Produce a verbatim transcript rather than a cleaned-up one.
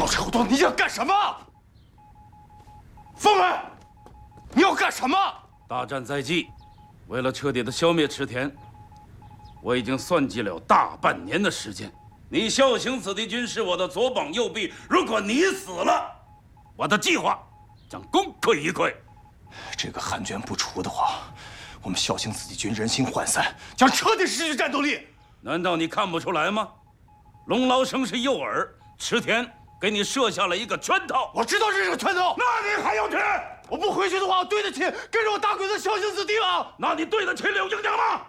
丑东，你要干什么？凤儿，你要干什么？ 大战在即，为了彻底的消灭池田，我已经算计了有大半年的时间。你孝行子弟军是我的左膀右臂，如果你死了，我的计划将功亏一篑。 这个汉奸不除的话，我们孝行子弟军人心涣散，将彻底失去战斗力。 难道你看不出来吗？龙劳生是诱饵，池田给你设下了一个圈套。 我知道这是个圈套， 那你还要去？ 我不回去的话，我对得起跟着我打滚的孝行子弟吗？ 那你对得起柳英娘吗？